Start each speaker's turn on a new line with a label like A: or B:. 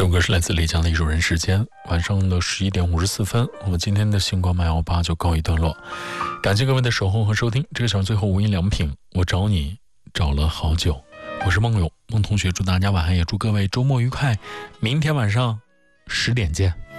A: 这首歌是来自李佳的一首《人世间》。晚上的11点54分，我们今天的星光818就告一段落。感谢各位的守候和收听。这个小时最后无印良品，我找你找了好久。我是梦友，梦同学，祝大家晚安，也祝各位周末愉快。明天晚上10点见。